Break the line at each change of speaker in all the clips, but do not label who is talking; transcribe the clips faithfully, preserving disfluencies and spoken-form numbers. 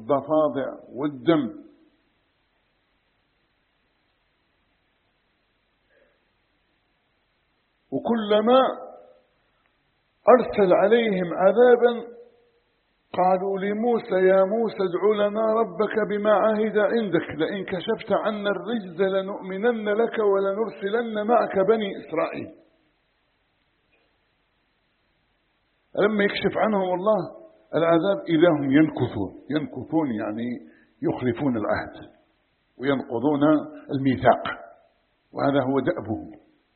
الضفادع والدم. وكلما أرسل عليهم عذابا قالوا لموسى يا موسى ادع لنا ربك بما عهد عندك لئن كشفت عنا الرجز لنؤمنن لك ولنرسلن معك بني إسرائيل. لما يكشف عنهم الله العذاب إذا هم ينكثون. ينكثون يعني يخلفون العهد وينقضون الميثاق، وهذا هو دأبهم،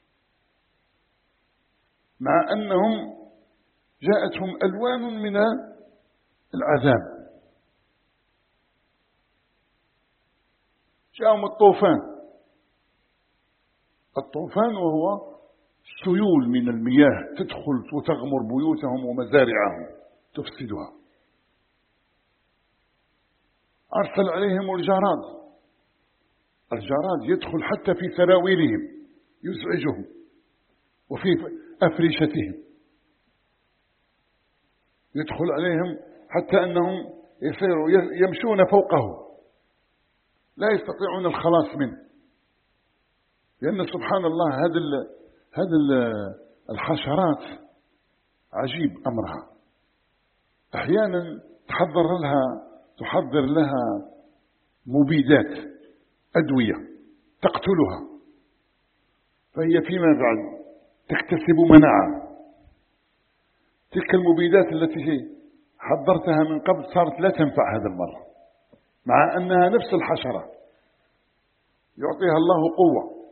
مع أنهم جاءتهم ألوان من العذاب. جاءهم الطوفان. الطوفان وهو سيول من المياه تدخل وتغمر بيوتهم ومزارعهم تفسدها. أرسل عليهم الجراد. الجراد يدخل حتى في سراويلهم يزعجهم وفي أفرشتهم، يدخل عليهم حتى أنهم يصيروا يمشون فوقه لا يستطيعون الخلاص منه، لأن سبحان الله هذه هذه الحشرات عجيب أمرها. أحيانا تحضر لها تحضر لها مبيدات أدوية تقتلها، فهي فيما بعد تكتسب مناعة. تلك المبيدات التي حضرتها من قبل صارت لا تنفع هذا المرة، مع أنها نفس الحشرة يعطيها الله قوة.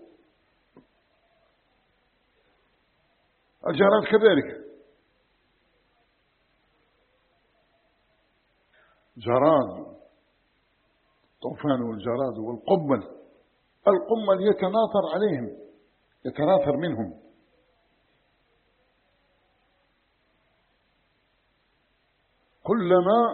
الجراد كذلك، جراد طوفان والجراد والقمل. القمل يتناثر عليهم، يتناثر منهم. كلما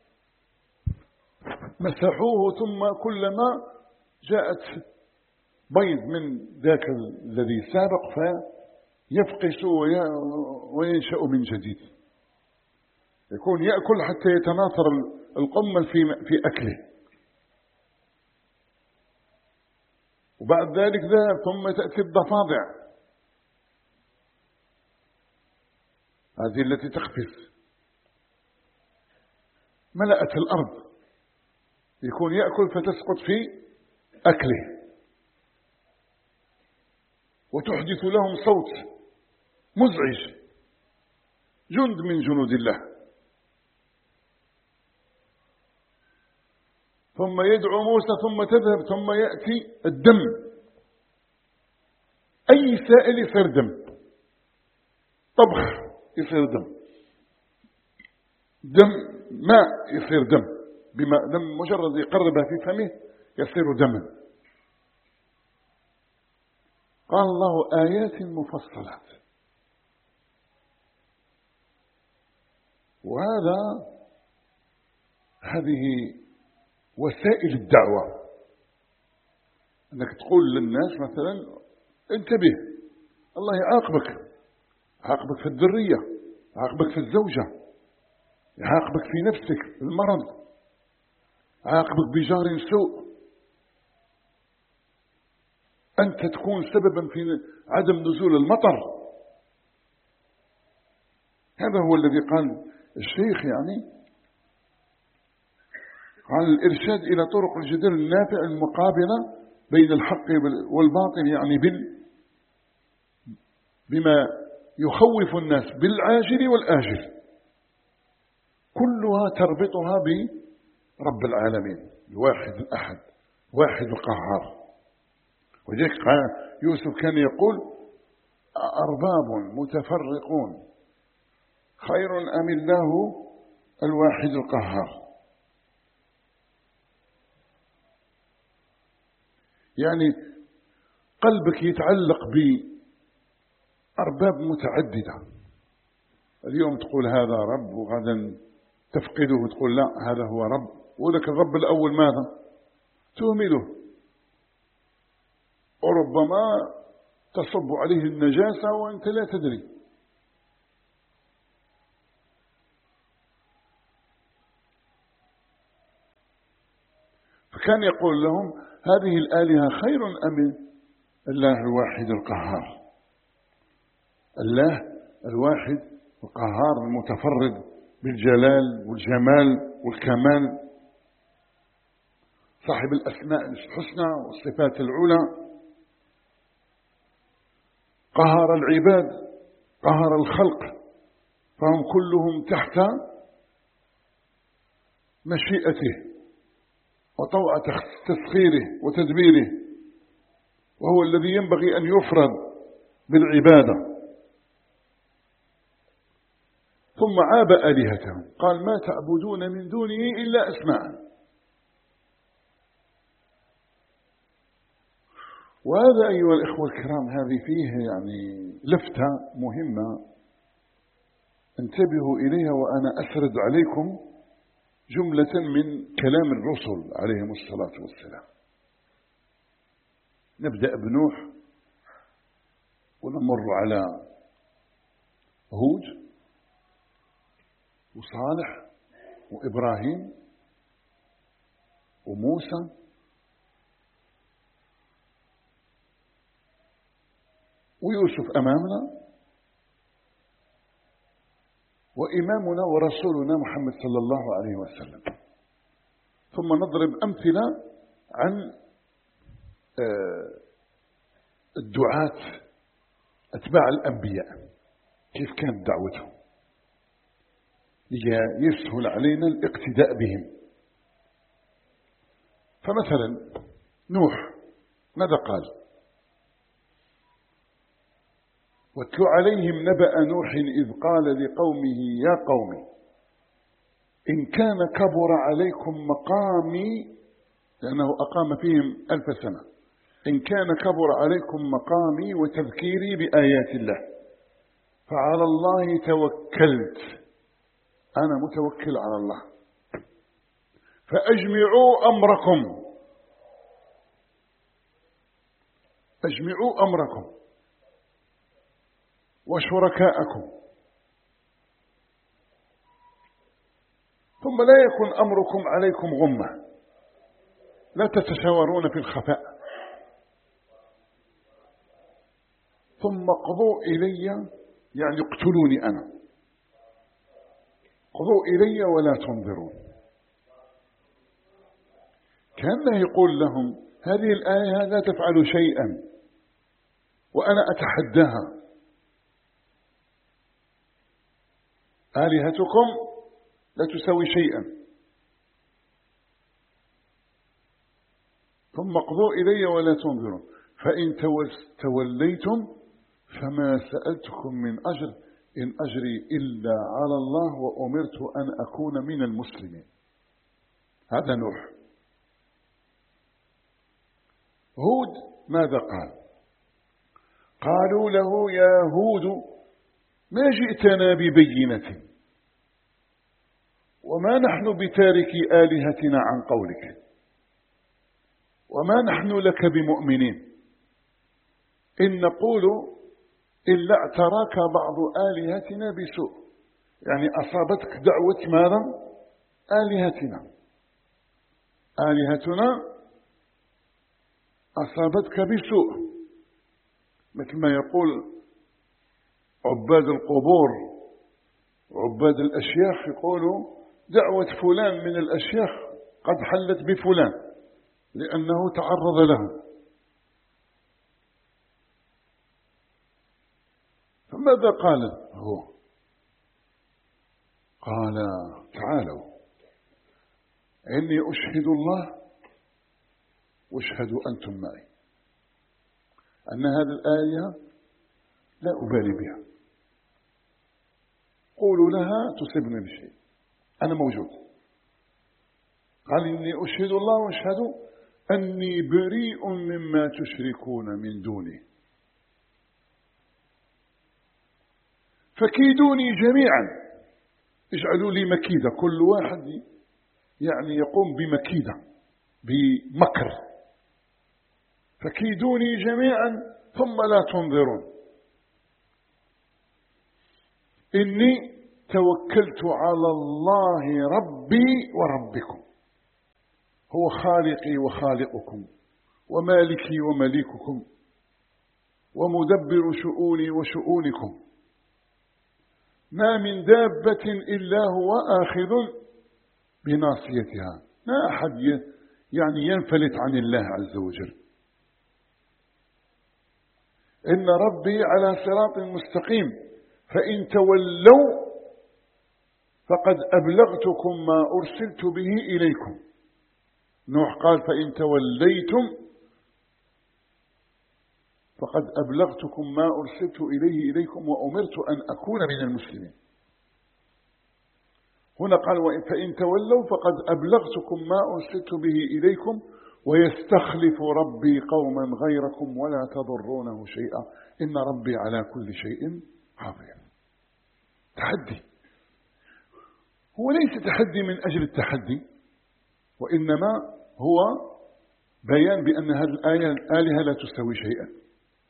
مسحوه ثم كلما جاءت بيض من ذاك الذي سابق فيفقس وينشأ من جديد. يكون يأكل حتى يتناثر القمل في في أكله، وبعد ذلك ذهب ثم تأتي الضفادع هذه التي تقفز، ملأت الأرض، يكون يأكل فتسقط في أكله وتحدث لهم صوت مزعج، جند من جنود الله. ثم يدعو موسى ثم تذهب ثم يأتي الدم، أي سائل يصير دم، طبخ يصير دم، دم ماء يصير دم، بماء دم مجرد يقربها في فمه يصير دما. قال الله آيات مفصلات. وهذا هذه وسائل الدعوة، أنك تقول للناس مثلا انتبه الله يعاقبك، يعاقبك في الذرية، يعاقبك في الزوجة، يعاقبك في نفسك في المرض، يعاقبك بجار سوء، أنت تكون سببا في عدم نزول المطر. هذا هو الذي قال الشيخ، يعني قال الإرشاد إلى طرق الجدل النافع المقابلة بين الحق والباطل، يعني بال بما يخوف الناس بالعاجل والآجل، كلها تربطها برب العالمين الواحد الأحد واحد القهار. وذلك يوسف كان يقول أرباب متفرقون خير أم الله الواحد القهار. يعني قلبك يتعلق بأرباب متعددة، اليوم تقول هذا رب وغدا تفقده وتقول لا هذا هو رب، وذاك الرب الأول ماذا تهمله، وربما تصب عليه النجاسة وأنت لا تدري. فكان يقول لهم هذه الآلهة خير أم الله الواحد القهار؟ الله الواحد القهار المتفرد بالجلال والجمال والكمال، صاحب الأسماء الحسنى والصفات العلى، قهر العباد قهر الخلق، فهم كلهم تحت مشيئته وطوع تسخيره وتدبيره، وهو الذي ينبغي أن يفرد بالعبادة. ثم عاب آلهتهم قال ما تعبدون من دونه إلا أسماء. وهذا أيها الإخوة الكرام هذه فيه يعني لفتة مهمة انتبهوا إليها، وأنا أسرد عليكم جملة من كلام الرسل عليهم الصلاة والسلام. نبدأ بنوح ونمر على هود وصالح وإبراهيم وموسى ويوسف أمامنا، وإمامنا ورسولنا محمد صلى الله عليه وسلم. ثم نضرب أمثلة عن الدعاة أتباع الأنبياء كيف كانت دعوتهم ليسهل علينا الاقتداء بهم. فمثلا نوح ماذا قال؟ واتل عليهم نبأ نوح إذ قال لقومه يا قوم إن كان كبر عليكم مقامي، لأنه أقام فيهم ألف سنة، إن كان كبر عليكم مقامي وتذكيري بآيات الله فعلى الله توكلت، أنا متوكل على الله، فأجمعوا أمركم أجمعوا أمركم وشركاءكم، ثم لا يكن أمركم عليكم غمة، لا تتشاورون في الخفاء، ثم قضوا إلي، يعني اقتلوني أنا، قضوا إلي ولا تنظرون. كأنه يقول لهم هذه الآية لا تفعل شيئا وأنا أتحداها، آلهتكم لا تسوي شيئا، ثم اقضوا إلي ولا تنظرون، فإن توليتم فما سألتكم من أجر إن أجري إلا على الله وأمرت أن أكون من المسلمين. هذا نوح. هود ماذا قال؟ قالوا له يا هود ما جئتنا ببينة وما نحن بتاركي آلهتنا عن قولك وما نحن لك بمؤمنين، إن نقول إلا اعتراك بعض آلهتنا بسوء، يعني أصابتك دعوة ماذا؟ آلهتنا، آلهتنا أصابتك بسوء، مثل ما يقول عباد القبور وعباد الأشياخ، يقولوا دعوة فلان من الأشياخ قد حلت بفلان لأنه تعرض له. فماذا قال هو؟ قال تعالوا إني أشهد الله واشهدوا أنتم معي أن هذه الآية لا أبالي بها، قولوا لها تصبني بشيء، أنا موجود. قال إني أشهد الله واشهدوا أني بريء مما تشركون من دونه فكيدوني جميعا، اجعلوا لي مكيدة، كل واحد يعني يقوم بمكيدة بمكر، فكيدوني جميعا ثم لا تنظرون، إني توكلت على الله ربي وربكم. هو خالقي وخالقكم ومالكي ومليككم ومدبر شؤوني وشؤونكم، ما من دابة إلا هو آخذ بناصيتها. ما أحد يعني ينفلت عن الله عز وجل. إن ربي على صراط مستقيم، فإن تولوا فقد أبلغتكم ما أرسلت به إليكم. نوح قال فإن توليتم فقد أبلغتكم ما أرسلت إليه إليكم وأمرت أن أكون من المسلمين. هنا قال فإن تولوا فقد أبلغتكم ما أرسلت به إليكم ويستخلف ربي قوما غيركم ولا تضرونه شيئا إن ربي على كل شيء حافظ. تحدي، هو ليس تحدي من أجل التحدي، وإنما هو بيان بأن هذه الآية الآلهة لا تستوي شيئا.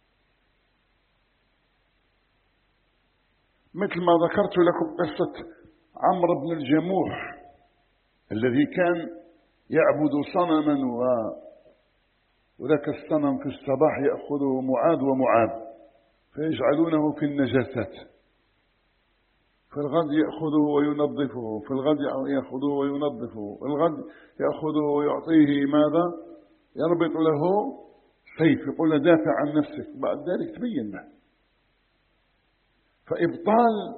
مثل ما ذكرت لكم قصة عمرو بن الجموح الذي كان يعبد صنما و... وذاك الصنم في الصباح يأخذه معاذ ومعاذ فيجعلونه في النجاسات، في الغد يأخذه وينظفه، في الغد يأخذه وينظفه، في الغد يأخذه ويعطيه ماذا؟ يربط له سيف يقول له دافع عن نفسك. بعد ذلك تبين له. فإبطال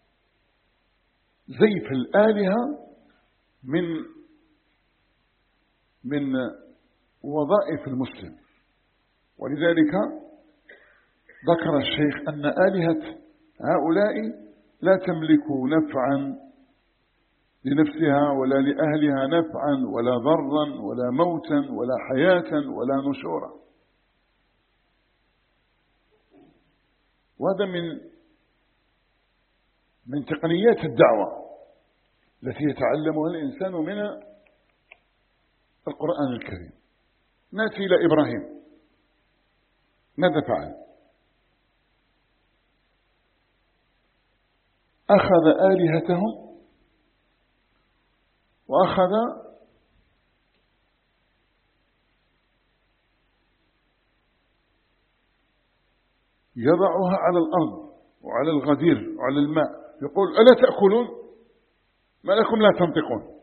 زيف الآلهة من من وظائف المسلم. ولذلك ذكر الشيخ أن آلهة هؤلاء لا تملك نفعا لنفسها ولا لأهلها نفعا ولا ضرا ولا موتا ولا حياة ولا نشورا. وهذا من من تقنيات الدعوة التي يتعلمها الإنسان من القرآن الكريم. نأتي إلى إبراهيم، ماذا فعل؟ أخذ آلهتهم وأخذ يضعها على الأرض وعلى الغدير وعلى الماء، يقول ألا تأكلون ما لكم لا تنطقون.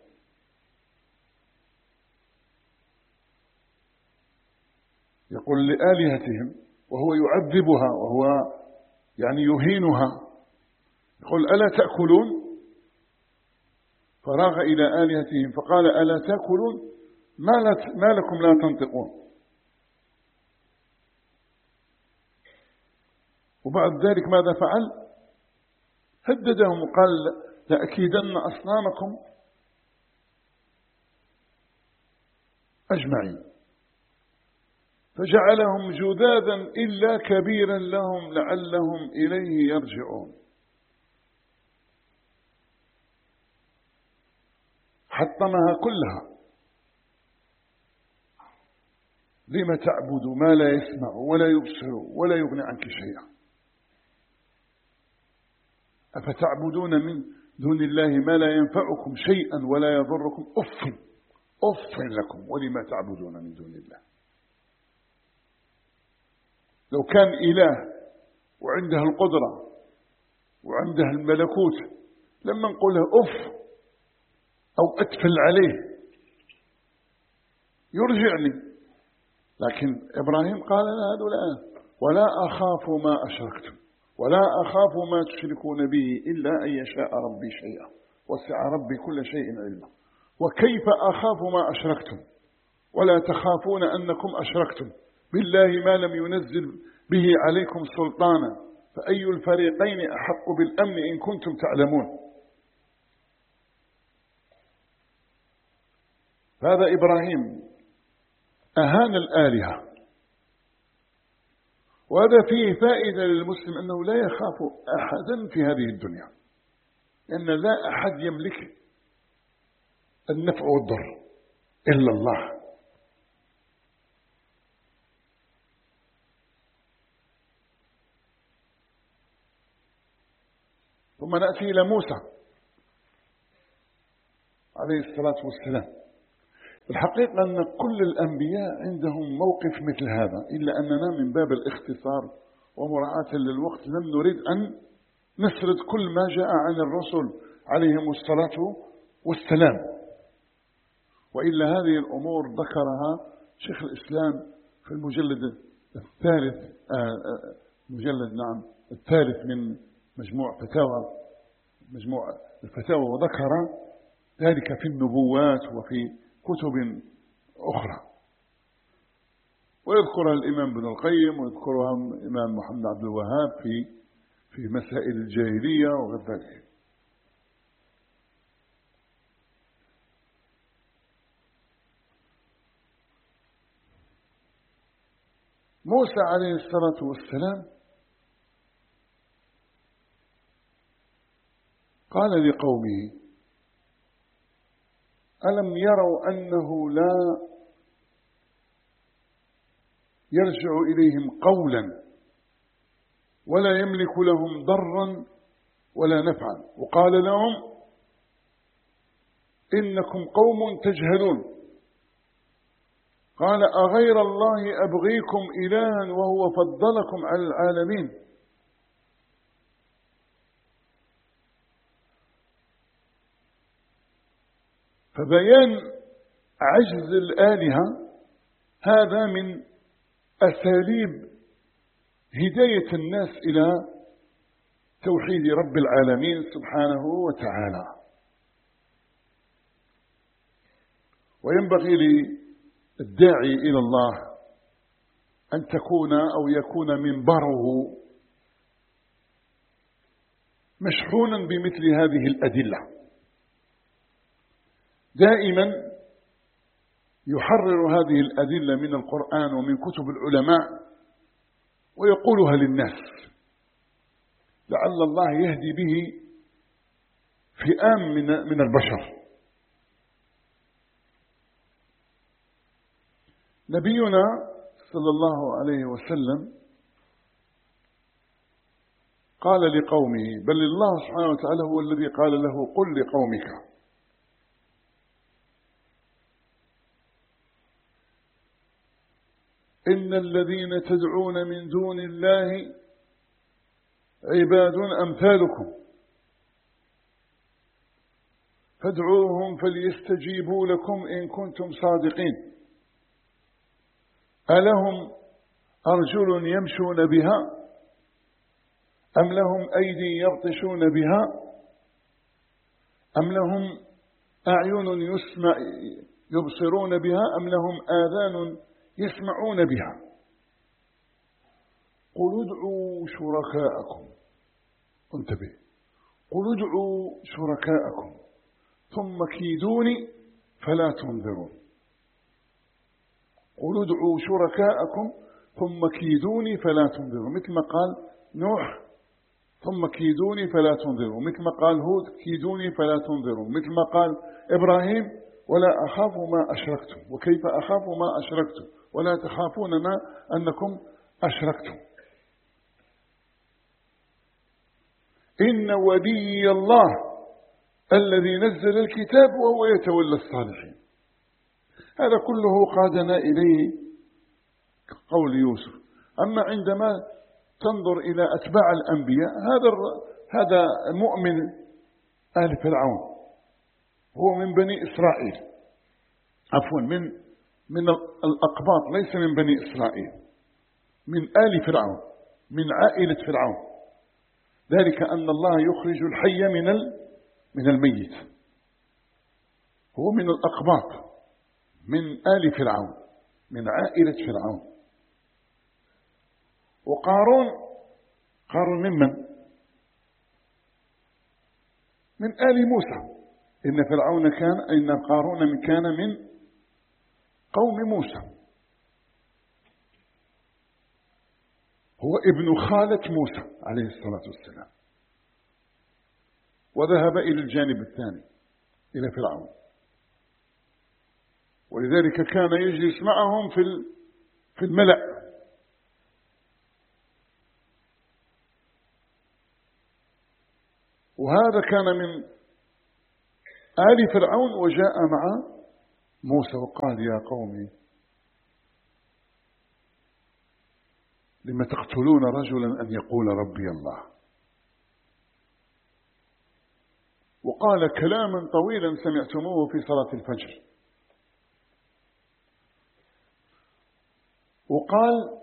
يقول لآلهتهم وهو يعذبها وهو يعني يهينها، يقول ألا تأكلون؟ فراغ إلى آلهتهم فقال ألا تأكلون ما لكم لا تنطقون. وبعد ذلك ماذا فعل؟ هددهم وقال لأكيدن أصنامكم أجمعين، فجعلهم جذاذا إلا كبيرا لهم لعلهم إليه يرجعون. حطمها كلها. لما تعبد ما لا يسمع ولا يبصر ولا يغني عنك شيئا؟ أفتعبدون من دون الله ما لا ينفعكم شيئا ولا يضركم أف أف لكم ولما تعبدون من دون الله. لو كان إله وعنده القدرة وعنده الملكوت لما نقوله أف أو أتفل عليه يرجعني، لكن إبراهيم قال لا هذا ولا أخاف ما أشركتم ولا أخاف ما تشركون به إلا أن يشاء ربي شيئا وسع ربي كل شيء علما. وكيف أخاف ما أشركتم ولا تخافون أنكم أشركتم بالله ما لم ينزل به عليكم سلطانا فأي الفريقين أحق بالأمن إن كنتم تعلمون. هذا إبراهيم أهان الآلهة. وهذا فيه فائدة للمسلم أنه لا يخاف أحدا في هذه الدنيا، لأن لا أحد يملك النفع والضر إلا الله. ثم نأتي إلى موسى عليه الصلاة والسلام الحقيقة أن كل الأنبياء عندهم موقف مثل هذا، إلا أننا من باب الاختصار ومراعاة للوقت لم نريد أن نسرد كل ما جاء عن الرسل عليهم الصلاة والسلام، وإلا هذه الأمور ذكرها شيخ الإسلام في المجلد الثالث مجلد نعم الثالث من مجموع فتاوى مجموع الفتاوى، وذكر ذلك في النبوات وفي كتب أخرى، ويذكرها الإمام ابن القيم ويذكرها الإمام محمد عبد الوهاب في في مسائل الجاهلية وغير ذلك. موسى عليه الصلاة والسلام قال لقومه: ألم يروا أنه لا يرجع إليهم قولا ولا يملك لهم ضرا ولا نفعا، وقال لهم: إنكم قوم تجهلون. قال: أغير الله أبغيكم إلها وهو فضلكم على العالمين. فبيان عجز الآلهة هذا من أساليب هداية الناس إلى توحيد رب العالمين سبحانه وتعالى. وينبغي للداعي إلى الله أن تكون أو يكون منبره مشحونا بمثل هذه الأدلة، دائما يحرر هذه الأدلة من القرآن ومن كتب العلماء ويقولها للناس، لعل الله يهدي به فئام من من البشر. نبينا صلى الله عليه وسلم قال لقومه، بل الله سبحانه وتعالى هو الذي قال له: قل لقومك. إن الذين تدعون من دون الله عباد أمثالكم فادعوهم فليستجيبوا لكم إن كنتم صادقين. ألهم أرجل يمشون بها أم لهم أيدي يبطشون بها أم لهم أعين يسمع يبصرون بها أم لهم آذان يسمعون بها. قل ادعوا شركاءكم، انتبه، قل ادعوا شركاءكم ثم كيدوني فلا تنظرون. قل ادعوا شركاءكم ثم كيدوني فلا تنظرون، مثل ما قال نوح: ثم كيدوني فلا تنظرون، مثل ما قال هود: كيدوني فلا تنظرون، مثل ما قال إبراهيم: ولا أخاف ما أشركتم، وكيف أخاف ما أشركتم ولا تخافون ما أنكم أشركتم. إن ولي الله الذي نزل الكتاب وهو يتولى الصالحين. هذا كله قادنا إليه قول يوسف. أما عندما تنظر إلى أتباع الأنبياء، هذا هذا مؤمن آل فرعون هو من بني إسرائيل، عفوا من من الأقباط، ليس من بني إسرائيل، من آل فرعون، من عائلة فرعون، ذلك أن الله يخرج الحي من من الميت. هو من الأقباط، من آل فرعون، من عائلة فرعون. وقارون، قارون ممن؟ من آل موسى. إن فرعون كان إن قارون كان من قوم موسى، هو ابن خالة موسى عليه الصلاة والسلام، وذهب إلى الجانب الثاني إلى فرعون، ولذلك كان يجلس معهم في في الملأ. وهذا كان من آل فرعون وجاء مع موسى وقال يا قوم لم تقتلون رجلا أن يقول ربي الله، وقال كلاما طويلا سمعتموه في صلاة الفجر، وقال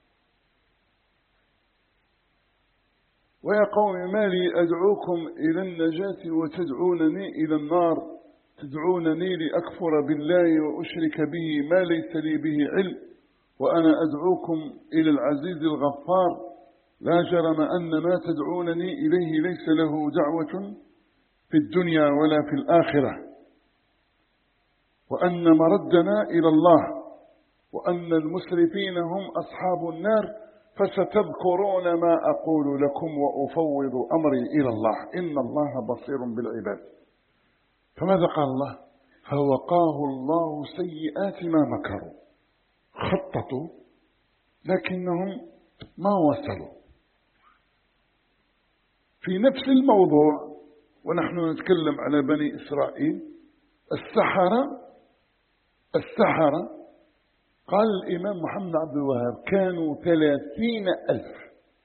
ويا قوم ما لي أدعوكم إلى النجاة وتدعونني إلى النار، تدعونني لأكفر بالله وأشرك به ما ليس لي به علم، وأنا أدعوكم إلى العزيز الغفار، لا جرم أن ما تدعونني إليه ليس له دعوة في الدنيا ولا في الآخرة، وأن مردنا إلى الله، وأن المسرفين هم أصحاب النار، فستذكرون ما أقول لكم وأفوض أمري إلى الله إن الله بصير بالعباد. فماذا قال الله؟ فوقاه الله سيئات ما مكروا. خططوا لكنهم ما وصلوا. في نفس الموضوع ونحن نتكلم على بني إسرائيل، السحرة السحرة قال الإمام محمد عبد الوهاب كانوا ثلاثين ألف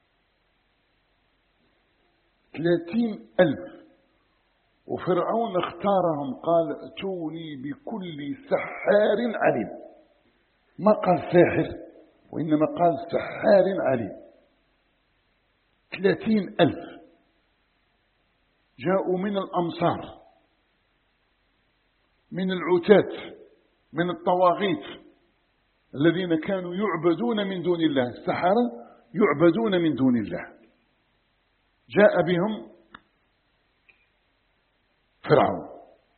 ثلاثين ألف، وفرعون اختارهم قال ائتوني بكل سحار عليم، ما قال ساحر وإنما قال سحار عليم. ثلاثين ألف جاءوا من الأمصار، من العتاة، من الطواغيت الذين كانوا يعبدون من دون الله، السحرة يعبدون من دون الله. جاء بهم فرعون،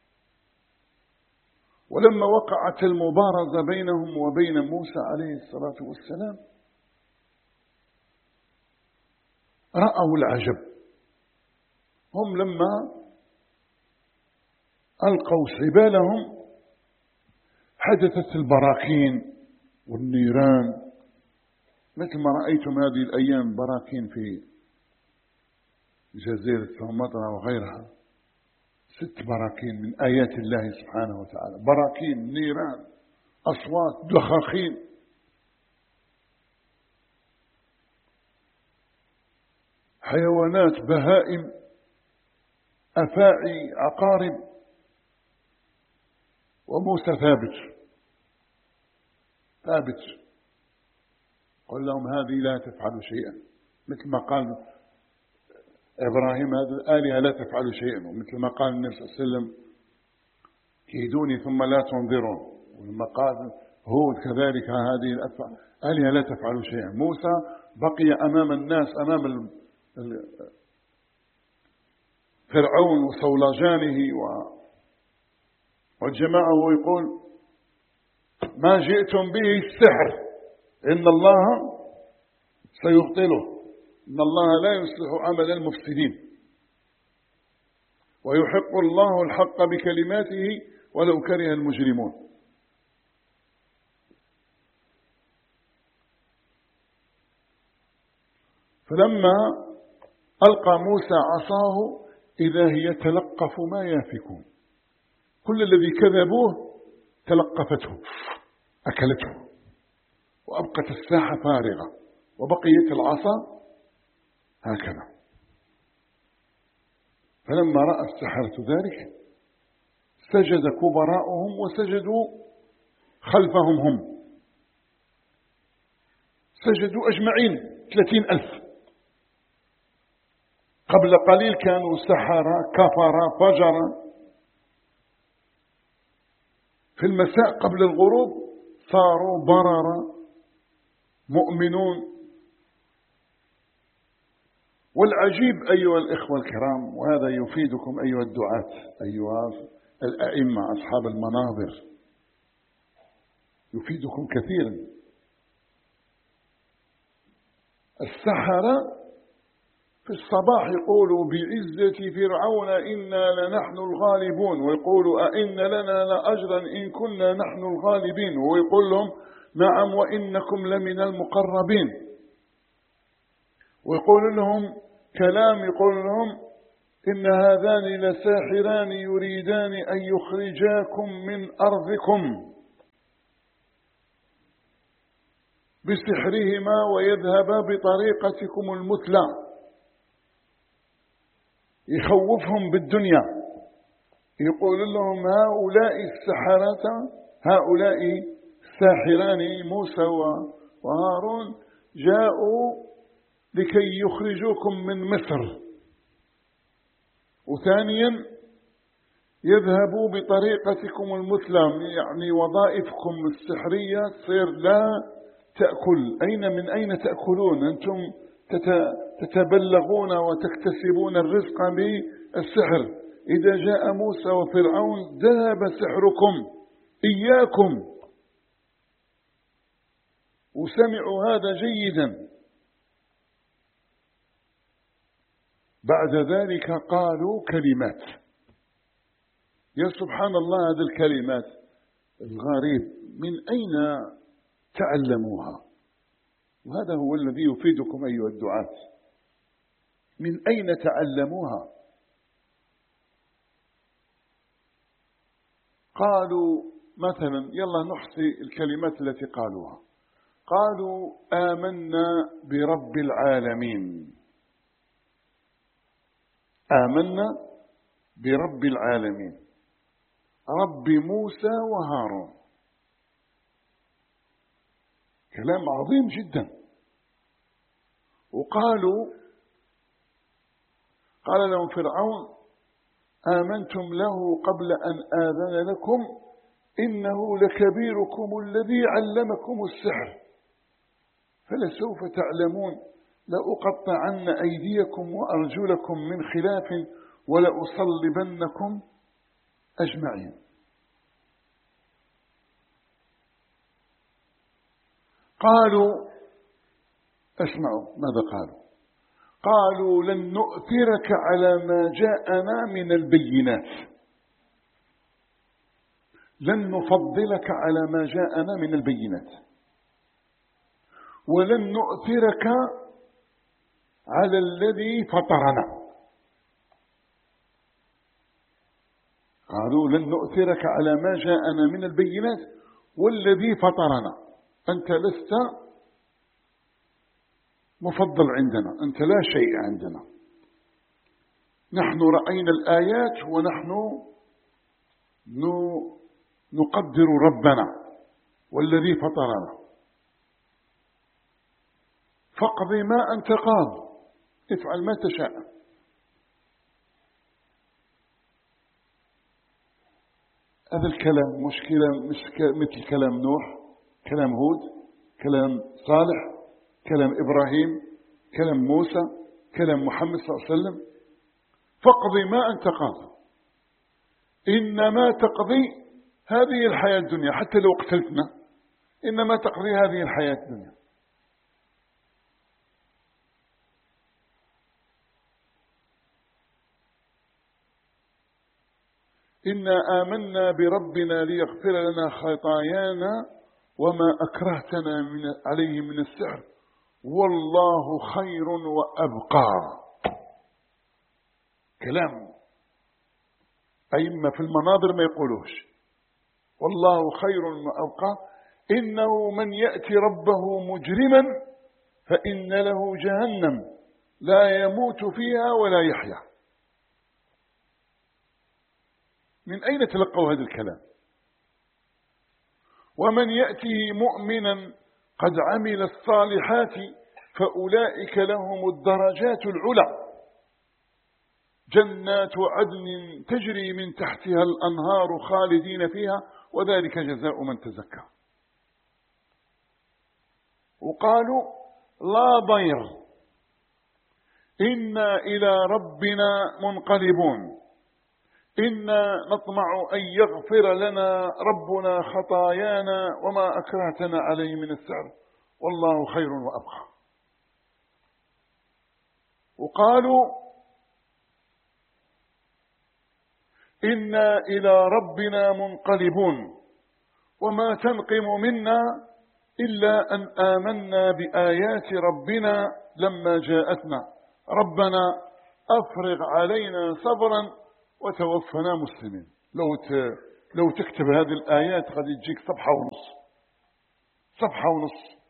ولما وقعت المبارزة بينهم وبين موسى عليه الصلاة والسلام رأوا العجب. هم لما ألقوا حبالهم حدثت البراكين والنيران، مثل ما رأيتم هذه الأيام براكين في جزيرة سومطرة وغيرها، ست براكين من آيات الله سبحانه وتعالى، براكين، نيران، أصوات، دخاخين. حيوانات، بهائم، أفاعي، عقارب، وموسى ثابت ثابت قل لهم هذه لا تفعل شيئا، مثل ما قال إبراهيم هذه الآلهة لا تفعل شيئا، ومثل ما قال النبي صلى الله عليه وسلم كيدوني ثم لا تنظرون، ولما قال هود كذلك هذه الآلهة لا تفعل شيئا. موسى بقي أمام الناس، أمام فرعون وصولجانه والجماعة، ويقول ما جئتم به السحر إن الله سيبطله، إن الله لا يصلح عمل المفسدين، ويحق الله الحق بكلماته ولو كره المجرمون. فلما ألقى موسى عصاه إذا هي تلقف ما يافكون، كل الذي كذبوه تلقفته أكلته، وأبقت الساحة فارغة، وبقيت العصا هكذا. فلما رأى السحرة ذلك سجد كبراؤهم وسجدوا خلفهم، هم سجدوا أجمعين ثلاثين ألف. قبل قليل كانوا سحرة كفرة فجرة، في المساء قبل الغروب صاروا بررة مؤمنون. والعجيب أيها الإخوة الكرام، وهذا يفيدكم أيها الدعاة، أيها الأئمة أصحاب المناظر، يفيدكم كثيرا. السحرة في الصباح يقولوا بعزة فرعون إنا لنحن الغالبون، ويقولوا أئن لنا لأجرا إن كنا نحن الغالبين، ويقول لهم نعم وإنكم لمن المقربين، ويقول لهم كلام، يقول لهم إن هذان لساحران يريدان أن يخرجاكم من أرضكم بسحرهما ويذهبا بطريقتكم المثلى. يخوفهم بالدنيا، يقول لهم هؤلاء السحرة، هؤلاء الساحران موسى وهارون جاءوا لكي يخرجوكم من مصر، وثانيا يذهبوا بطريقتكم المثلى، يعني وظائفكم السحرية تصير لا تأكل. أين من أين تأكلون؟ أنتم تتبلغون وتكتسبون الرزق بالسحر. إذا جاء موسى وفرعون ذهب سحركم إياكم. وسمعوا هذا جيدا. بعد ذلك قالوا كلمات. يا سبحان الله، هذه الكلمات الغريب من أين تعلموها؟ وهذا هو الذي يفيدكم أيها الدعاة. من أين تعلموها؟ قالوا مثلا، يلا نحصي الكلمات التي قالوها. قالوا آمنا برب العالمين. آمنا برب العالمين، رب موسى وهارون. كلام عظيم جدا. وقالوا، قال لهم فرعون آمنتم له قبل أن آذن لكم إنه لكبيركم الذي علمكم السحر فلسوف تعلمون لأقطعن أيديكم وأرجلكم من خلاف ولأصلبنكم أجمعين. قالوا، اسمعوا ماذا قالوا. قالوا لن نؤثرك على ما جاءنا من البينات، لن نفضلك على ما جاءنا من البينات، ولن نؤثرك على الذي فطرنا. قالوا لن نؤثرك على ما جاءنا من البينات والذي فطرنا، أنت لست مفضل عندنا، أنت لا شيء عندنا، نحن رأينا الآيات ونحن نقدر ربنا والذي فطرنا، فاقضي ما أنت قاض، افعل ما تشاء. هذا الكلام مشكلة مش مثل كلام نوح، كلام هود، كلام صالح، كلام إبراهيم، كلام موسى، كلام محمد صلى الله عليه وسلم. فاقضي ما أنت قاض، إنما تقضي هذه الحياة الدنيا، حتى لو قتلتنا إنما تقضي هذه الحياة الدنيا. إنا آمنا بربنا ليغفر لنا خطايانا وما أكرهتنا من عليه من السحر والله خير وأبقى. كلام أئمة في المناظر ما يقولوش، والله خير وأبقى. إنه من يأتي ربه مجرما فإن له جهنم لا يموت فيها ولا يحيا. من أين تلقوا هذا الكلام؟ ومن يأتيه مؤمنا قد عمل الصالحات فأولئك لهم الدرجات العلى جنات عدن تجري من تحتها الأنهار خالدين فيها وذلك جزاء من تزكى. وقالوا لا ضير إنا إلى ربنا منقلبون إنا نطمع أن يغفر لنا ربنا خطايانا وما أكرهتنا عليه من السحر والله خير وأبقى. وقالوا إنا إلى ربنا منقلبون وما تنقم منا إلا أن آمنا بآيات ربنا لما جاءتنا ربنا أفرغ علينا صبرا وتوفنا مسلمين. لو لو تكتب هذه الآيات غادي تجيك صفحة ونص، صفحة ونص.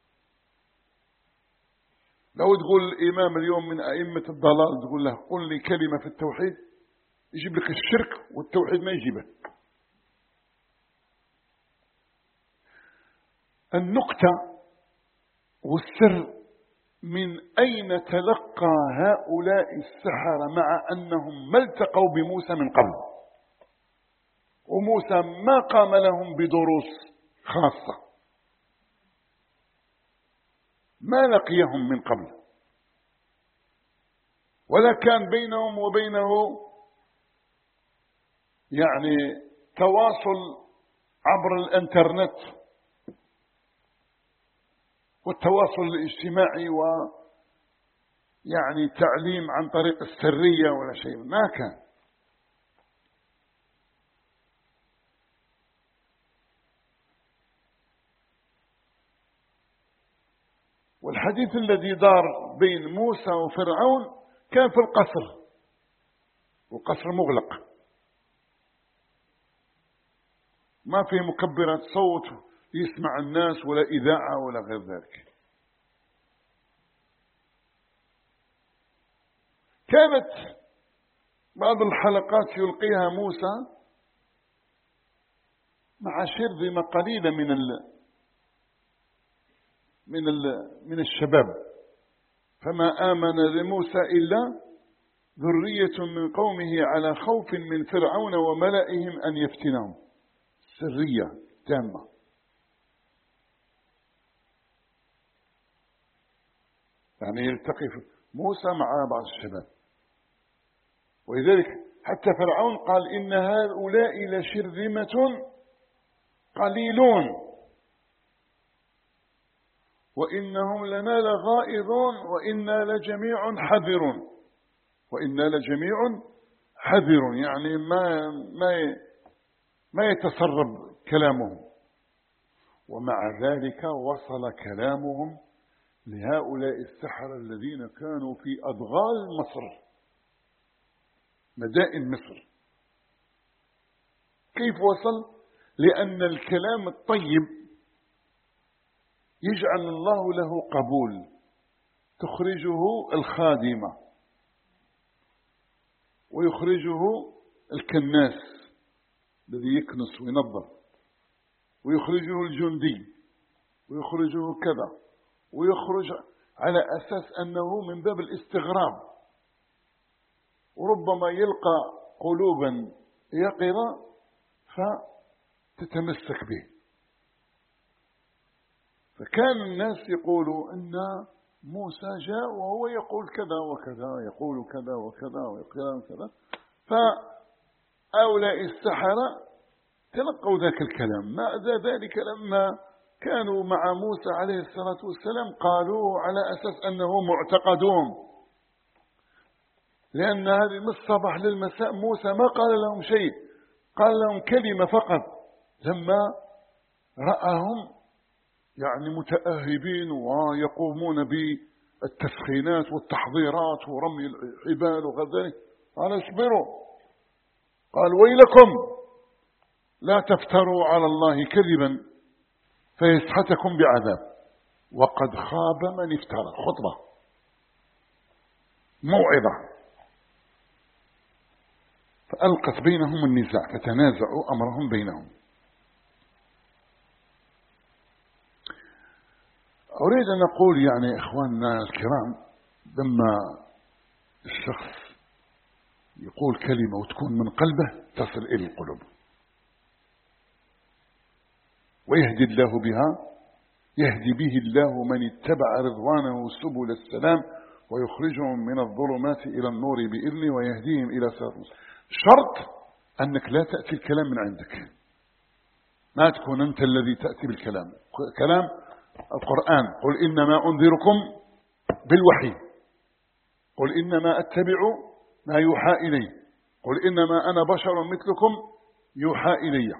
لو تقول الإمام اليوم من أئمة الضلال تقول له قل لي كلمة في التوحيد، يجيب لك الشرك والتوحيد ما يجيبه. النقطة والسر من أين تلقى هؤلاء السحرة مع أنهم ما التقوا بموسى من قبل، وموسى ما قام لهم بدروس خاصة، ما لقيهم من قبل، ولا كان بينهم وبينه يعني تواصل عبر الانترنت والتواصل الاجتماعي ويعني تعليم عن طريق السرية ولا شيء، ما كان. والحديث الذي دار بين موسى وفرعون كان في القصر، والقصر مغلق، ما فيه مكبرات صوت يسمع الناس ولا إذاعة ولا غير ذلك. كانت بعض الحلقات يلقيها موسى مع شرذمة قليلة من ال من ال من الشباب، فما آمن لموسى إلا ذرية من قومه على خوف من فرعون وملئهم أن يفتنهم. سرية تامة. يعني يلتقي موسى مع بعض الشباب، ولذلك حتى فرعون قال إن هؤلاء لشرذمة قليلون وإنهم لنا لغائظون وإنا لجميع حذرون. وإنا لجميع حذرون يعني ما ما ما يتسرب كلامهم. ومع ذلك وصل كلامهم لهؤلاء السحرة الذين كانوا في أضغال مصر، مدائن مصر. كيف وصل؟ لأن الكلام الطيب يجعل الله له قبول، تخرجه الخادمة ويخرجه الكناس الذي يكنس وينظف، ويخرجه الجندي ويخرجه كذا، ويخرج على أساس أنه من باب الاستغراب، وربما يلقى قلوبا يقظة فتتمسك به. فكان الناس يقولوا أن موسى جاء وهو يقول كذا وكذا، يقول كذا وكذا ويقول كذا. فأولئك السحرة تلقوا ذاك الكلام. مع ذلك لما كانوا مع موسى عليه الصلاة والسلام قالوا على أساس أنه معتقدون، لأن هذه من الصباح للمساء موسى ما قال لهم شيء، قال لهم كلمة فقط. لما رأهم يعني متأهبين ويقومون بالتسخينات والتحضيرات ورمي الحبال وغير ذلك، قال اصبروا، قال ويلكم لا تفتروا على الله كذبا فيسحتكم بعذاب وقد خاب من افترى. خطبة موعظة. فألقت بينهم النزاع فتنازعوا أمرهم بينهم. أريد أن أقول يعني إخواننا الكرام، لما الشخص يقول كلمة وتكون من قلبه تصل إلى القلوب ويهدي الله بها، يهدي به الله من اتبع رضوانه سبل السلام ويخرجهم من الظلمات إلى النور بإذنه ويهديهم إلى صراط مستقيم. شرط أنك لا تأتي الكلام من عندك، ما تكون أنت الذي تأتي بالكلام. كلام القرآن قل إنما أنذركم بالوحي، قل إنما أتبع ما يوحى إلي، قل إنما أنا بشر مثلكم يوحى إلي،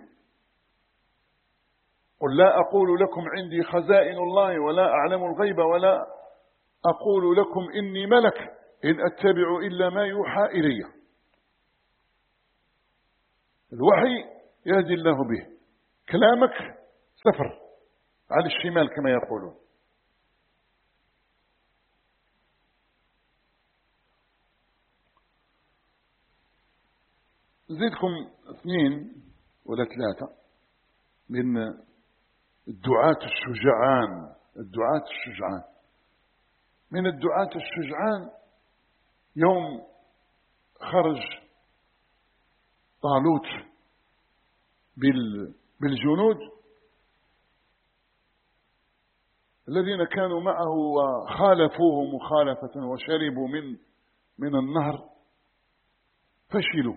قل لا أقول لكم عندي خزائن الله ولا أعلم الغيب ولا أقول لكم إني ملك إن أتبع إلا ما يوحى إلي. الوحي يهدي الله به، كلامك سفر على الشمال كما يقولون. زيدكم اثنين ولا ثلاثة من الدعاة الشجعان. الدعاة الشجعان من الدعاة الشجعان يوم خرج طالوت بالجنود الذين كانوا معه وخالفوه مخالفة وشربوا من من النهر، فشلوا.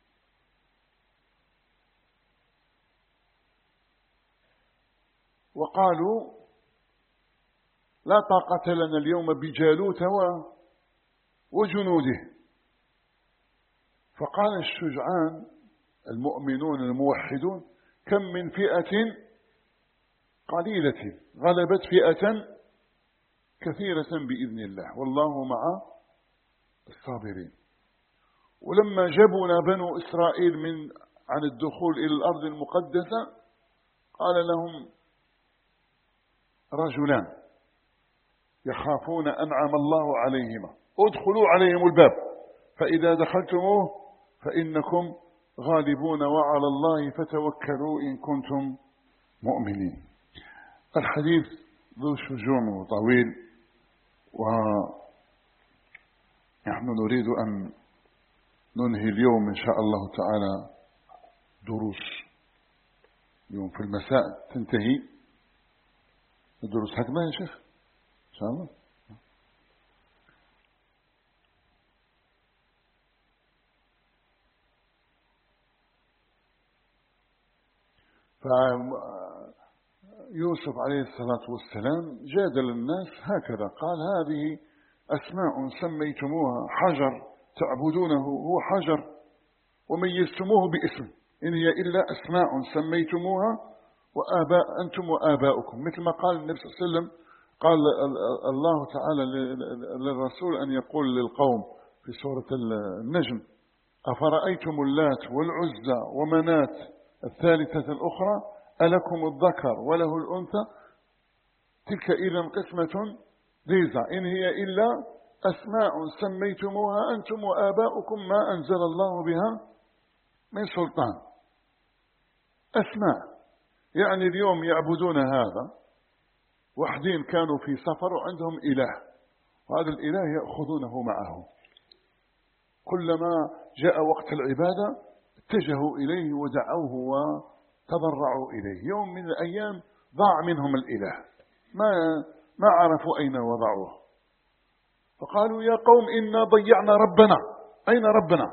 وقالوا لا طاقة لنا اليوم بجالوت وجنوده. فقال الشجعان المؤمنون الموحدون: كم من فئة قليلة غلبت فئة كثيرة بإذن الله والله مع الصابرين. ولما جبنا بنو إسرائيل من عن الدخول إلى الأرض المقدسة قال لهم رجلان يخافون أنعم الله عليهما ادخلوا عليهم الباب فإذا دخلتموه فإنكم غالبون وعلى الله فتوكلوا إن كنتم مؤمنين. الحديث ذو شجون وطويل، ونحن نريد أن ننهي اليوم إن شاء الله تعالى دروس. اليوم في المساء تنتهي الدروس هكذا يا شيخ إن شاء الله. فيوسف عليه الصلاة والسلام جادل الناس هكذا، قال: هذه أسماء سميتموها حجر تعبدونه هو حجر وميزتموه باسم، إن هي إلا أسماء سميتموها وآباء أنتم وآباؤكم. مثل ما قال النبي صلى الله عليه وسلم، قال الله تعالى للرسول أن يقول للقوم في سورة النجم: أفرأيتم اللات والعزى ومنات الثالثة الأخرى ألكم الذكر وله الأنثى تلك إذا قسمة ضيزى إن هي إلا أسماء سميتموها أنتم وآباؤكم ما أنزل الله بها من سلطان. أسماء يعني اليوم يعبدون هذا، وحدين كانوا في سفر وعندهم إله، وهذا الإله يأخذونه معهم، كلما جاء وقت العبادة اتجهوا إليه ودعوه وتضرعوا إليه. يوم من الأيام ضاع منهم الإله، ما ما عرفوا أين وضعوه، فقالوا: يا قوم إنا ضيعنا ربنا، أين ربنا؟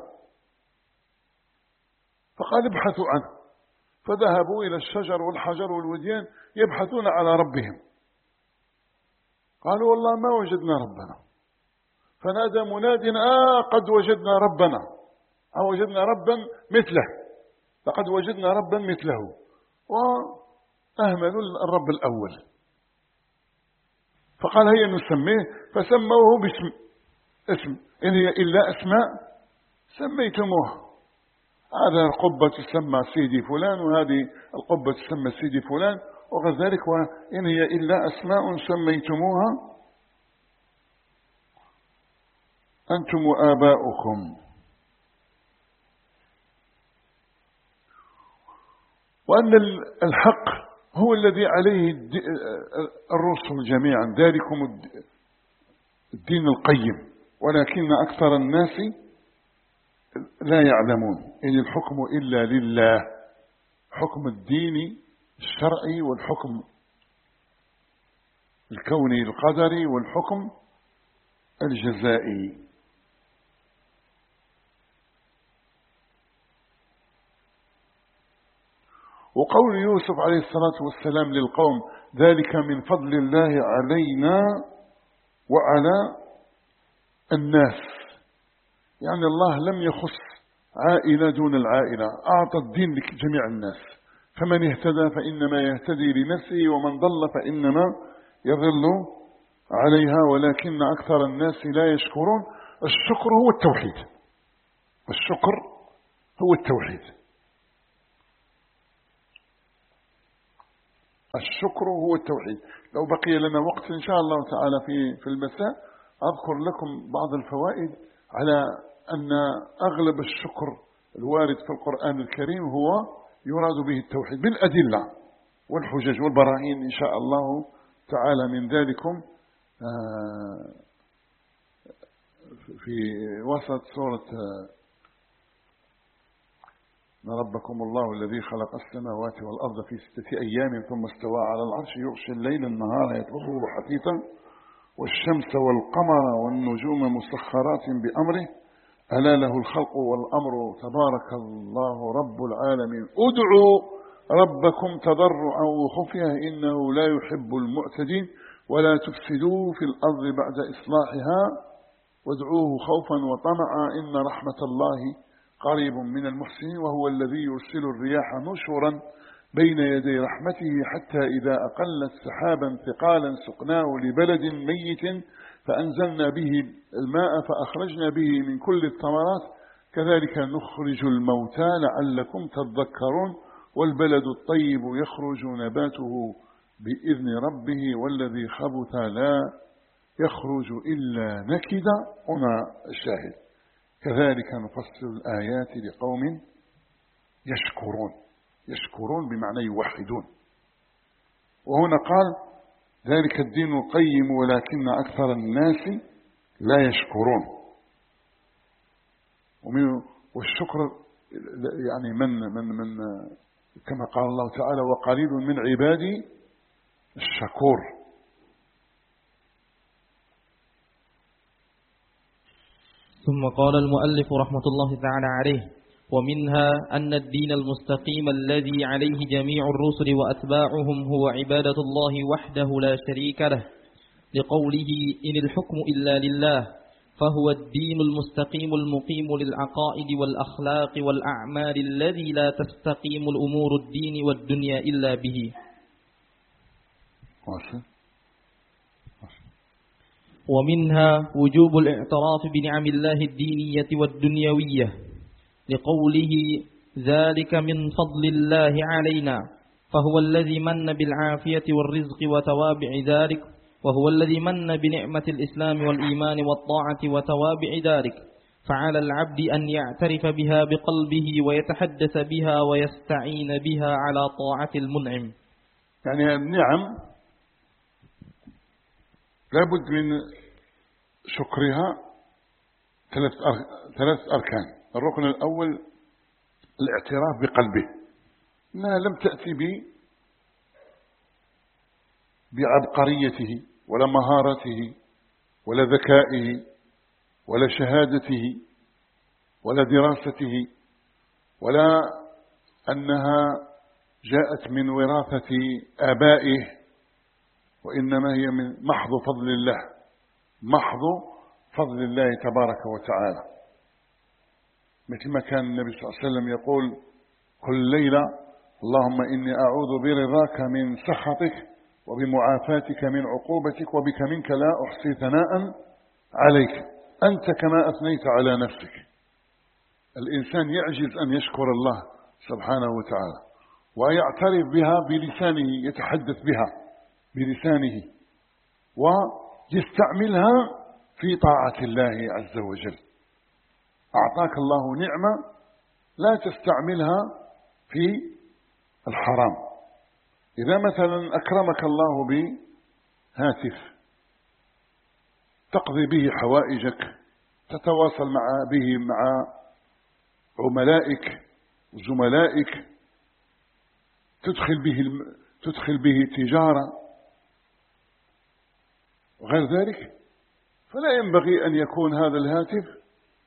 فقال: ابحثوا عنه. فذهبوا إلى الشجر والحجر والوديان يبحثون على ربهم، قالوا: والله ما وجدنا ربنا. فنادى مناد: آه قد وجدنا ربنا، أو وجدنا ربا مثله، لقد وجدنا ربا مثله، وأهملوا الرب الأول. فقال: هيا نسميه، فسموه باسم اسم إن هي إلا أسماء سميتموها. هذا القبة تسمى سيدي فلان، وهذه القبة تسمى سيدي فلان، وغير ذلك، وإن هي إلا أسماء سميتموها أنتم وآباؤكم. وأن الحق هو الذي عليه الرسل جميعا، ذلكم الدين القيم، ولكن أكثر الناس لا يعلمون. إن الحكم إلا لله، حكم الدين الشرعي والحكم الكوني القدري والحكم الجزائي. وقول يوسف عليه الصلاة والسلام للقوم: ذلك من فضل الله علينا وعلى الناس، يعني الله لم يخص عائلة دون العائلة، أعطى الدين لجميع الناس، فمن اهتدى فإنما يهتدي لنفسه ومن ضل فإنما يضل عليها ولكن أكثر الناس لا يشكرون. الشكر هو التوحيد، الشكر هو التوحيد، الشكر هو التوحيد. لو بقي لنا وقت إن شاء الله تعالى في في المساء أذكر لكم بعض الفوائد على أن أغلب الشكر الوارد في القرآن الكريم هو يراد به التوحيد بالأدلة والحجج والبراهين إن شاء الله تعالى. من ذلكم في وسط سورة ربكم الله الذي خلق السماوات والأرض في ستة أيام ثم استوى على العرش يغشي الليل النهار يطلبه حثيثا والشمس والقمر والنجوم مسخرات بأمره ألا له الخلق والأمر تبارك الله رب العالمين ادعوا ربكم تضرعا وخفيا إنه لا يحب المعتدين ولا تفسدوا في الأرض بعد إصلاحها وادعوه خوفا وطمعا إن رحمة الله قريب من المحسنين وهو الذي يرسل الرياح نشرا بين يدي رحمته حتى إذا أقلت سحابا ثقالا سقناه لبلد ميت فأنزلنا به الماء فأخرجنا به من كل الثمرات كذلك نخرج الموتى لعلكم تذكرون والبلد الطيب يخرج نباته بإذن ربه والذي خبث لا يخرج إلا نكدا. هنا الشاهد كذلك نفصل الآيات لقوم يشكرون، يشكرون بمعنى يوحدون. وهنا قال ذلك الدين القيم ولكن أكثر الناس لا يشكرون. والشكر يعني من من من كما قال الله تعالى وقليل من عبادي الشكور.
ثم قال المؤلف رحمة الله تعالى عليه ومنها أن الدين المستقيم الذي عليه جميع الرسل وأتباعهم هو عبادة الله وحده لا شريك له لقوله إن الحكم إلا لله فهو الدين المستقيم المقيم للعقائد والأخلاق والأعمال الذي لا تستقيم الأمور الدين والدنيا إلا به. ومنها وجوب الاعتراف بنعم الله الدينية والدنيوية لقوله ذلك من فضل الله علينا فهو الذي من بالعافية والرزق وتوابع ذلك وهو الذي من بنعمة الإسلام والإيمان والطاعة وتوابع ذلك فعلى العبد أن يعترف بها بقلبه ويتحدث بها ويستعين بها على طاعة المنعم.
يعني النعم لابد من شكرها ثلاث ثلاث أركان. الركن الأول الاعتراف بقلبه أنها لم تأتي ب بعبقريته ولا مهارته ولا ذكائه ولا شهادته ولا دراسته ولا أنها جاءت من وراثة آبائه وإنما هي من محض فضل الله، محض فضل الله تبارك وتعالى. مثل ما كان النبي صلى الله عليه وسلم يقول كل ليلة اللهم إني أعوذ برضاك من سخطك وبمعافاتك من عقوبتك وبك منك لا أحصي ثناء عليك أنت كما أثنيت على نفسك. الإنسان يعجز أن يشكر الله سبحانه وتعالى ويعترف بها بلسانه، يتحدث بها بلسانه ويستعملها في طاعة الله عز وجل. أعطاك الله نعمة لا تستعملها في الحرام. إذا مثلا أكرمك الله بهاتف تقضي به حوائجك، تتواصل مع به مع عملائك وزملائك، تدخل به تدخل به تجارة وغير ذلك، فلا ينبغي أن يكون هذا الهاتف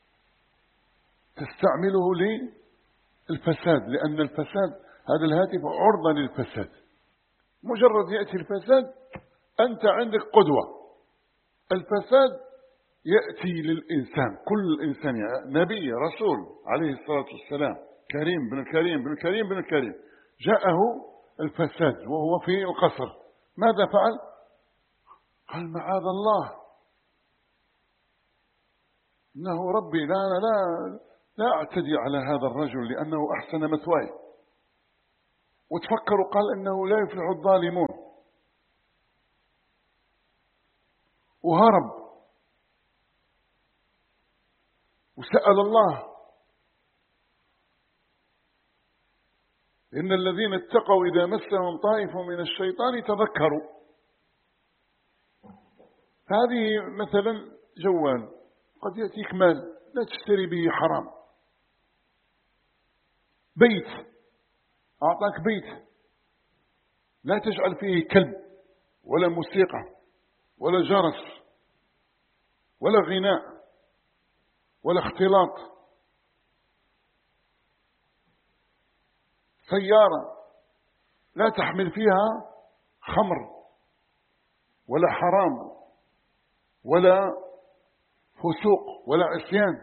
تستعمله للفساد، لأن الفساد هذا الهاتف عرضة للفساد. مجرد يأتي الفساد أنت عندك قدوة. الفساد يأتي للإنسان، كل إنسان نبي رسول عليه الصلاة والسلام كريم بن الكريم بن الكريم بن الكريم جاءه الفساد وهو في القصر، ماذا فعل؟ قال معاذ الله، إنه ربي لا أنا لا, لا أعتدي على هذا الرجل لأنه أحسن مثواي، وتفكروا قال إنه لا يفلح الظالمون، وهرب وسأل الله. إن الذين اتقوا إذا مسهم طائف من الشيطان تذكروا. هذه مثلا جوال قد يأتيك مال لا تشتري به حرام، بيت أعطاك بيت لا تجعل فيه كلب ولا موسيقى ولا جرس ولا غناء ولا اختلاط. سيارة لا تحمل فيها خمر ولا حرام ولا فسوق ولا عصيان،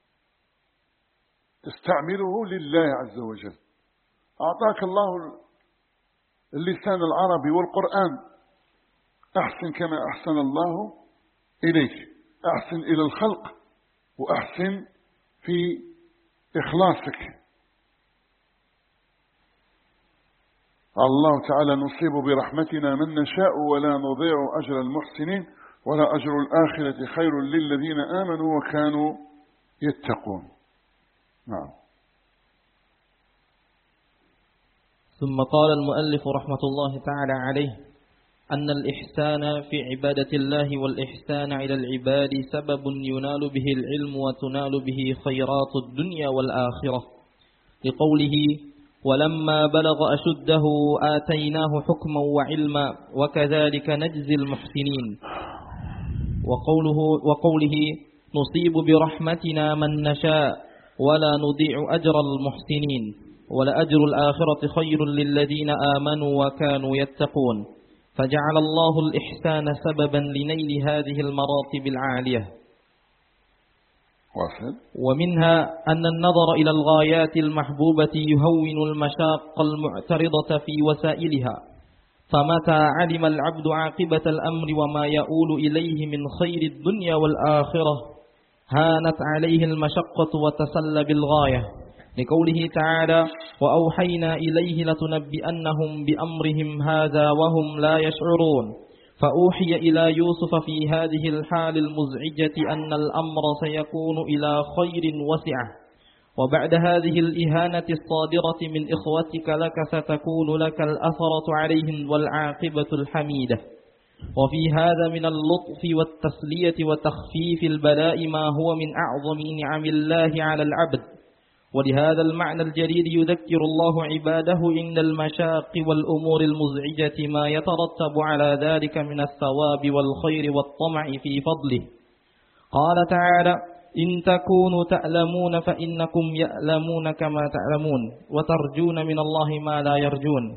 تستعمله لله عز وجل. أعطاك الله اللسان العربي والقرآن، أحسن كما أحسن الله إليك، أحسن إلى الخلق وأحسن في إخلاصك. الله تعالى نصيب برحمتنا من نشاء ولا نضيع أجر المحسنين ولا أجر الآخرة خير للذين آمنوا وكانوا يتقون. نعم.
ثم قال المؤلف رحمة الله تعالى عليه أن الإحسان في عبادة الله والإحسان إلى العباد سبب ينال به العلم وتنال به خيرات الدنيا والآخرة، لقوله ولما بلغ أشده آتيناه حكما وعلما وكذلك نجزي المحسنين، وقوله, وقوله نصيب برحمتنا من نشاء ولا نضيع أجر المحسنين ولأجر الآخرة خير للذين آمنوا وكانوا يتقون، فجعل الله الإحسان سببا لنيل هذه المراتب العالية. ومنها أن النظر إلى الغايات المحبوبة يهون المشاق المعترضة في وسائلها، فمتى علم العبد عاقبة الأمر وما يؤول إليه من خير الدنيا والآخرة هانت عليه المشقة وتسل بالغاية، لقوله تعالى وأوحينا إليه لتنبئنهم بأمرهم هذا وهم لا يشعرون، فأوحي إلى يوسف في هذه الحال المزعجة أن الأمر سيكون إلى خير وسعة، وبعد هذه الإهانة الصادرة من إخوتك لك ستكون لك الأثرة عليهم والعاقبة الحميدة. وفي هذا من اللطف والتسلية وتخفيف البلاء ما هو من أعظم نعم الله على العبد، ولهذا المعنى الجليل يذكر الله عباده عند المشاق والأمور المزعجة ما يترتب على ذلك من الثواب والخير والطمع في فضله. قال تعالى إن تكونوا تألمون فإنكم يألمون كما تعلمون وترجون من الله ما لا يرجون.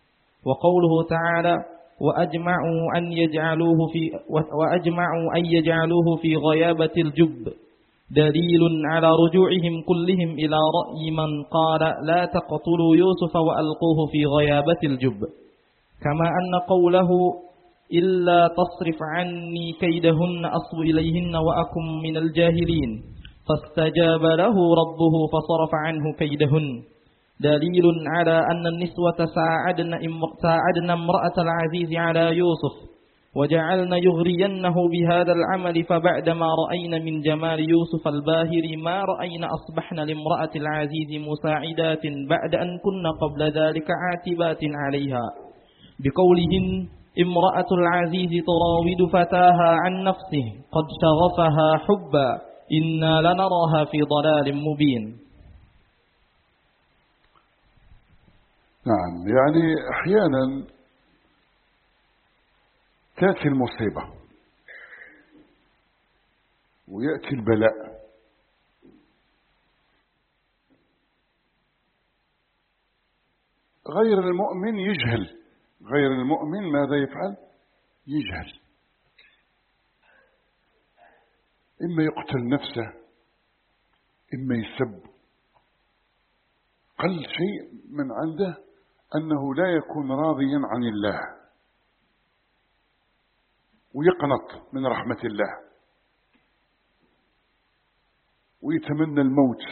وقوله تعالى وأجمعوا أن يجعلوه في وأجمعوا أن يجعلوه في غيابة الجب دليل على رجوعهم كلهم إلى رأي من قال لا تقتلوا يوسف وألقوه في غيابة الجب، كما أن قوله إلا تصرف عني كيدهن أصب إليهن وأكن من الجاهلين فاستجاب له ربه فصرف عنه كيدهن دليل على أن النسوة ساعدن امرأة العزيز على يوسف وجعلن يغرينه بهذا العمل، فبعدما رأينا من جمال يوسف الباهر ما رأينا أصبحن لامرأة العزيز مساعدات بعد أن كن قبل ذلك عاتبات عليها، بقولهن امرأة العزيز تراود فتاها عن نفسه قد شغفها حبا إنا لنراها في ضلال مبين.
نعم، يعني أحيانا تأتي المصيبة ويأتي البلاء، غير المؤمن يجهل، غير المؤمن ماذا يفعل؟ يجهل، إما يقتل نفسه إما يسب. قل شيء من عنده أنه لا يكون راضيا عن الله ويقنط من رحمة الله. ويتمنى الموت،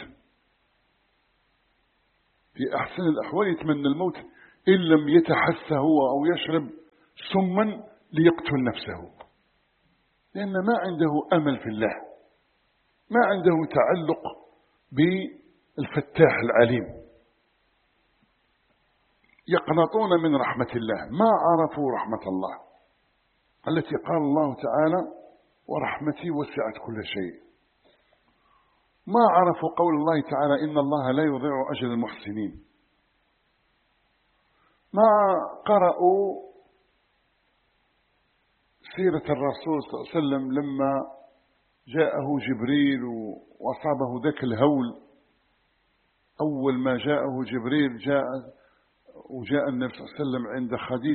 في أحسن الأحوال يتمنى الموت إن لم يتحس هو أو يشرب سما ليقتل نفسه، لأن ما عنده أمل في الله، ما عنده تعلق بالفتاح العليم. يقنطون من رحمة الله، ما عرفوا رحمة الله التي قال الله تعالى ورحمتي وسعت كل شيء. ما عرفوا قول الله تعالى إن الله لا يضيع أجر المحسنين. ما قرأوا سيرة الرسول صلى الله عليه وسلم لما جاءه جبريل وأصابه ذاك الهول. أول ما جاءه جبريل جاء وجاء النبي صلى الله عليه وسلم عند خديجة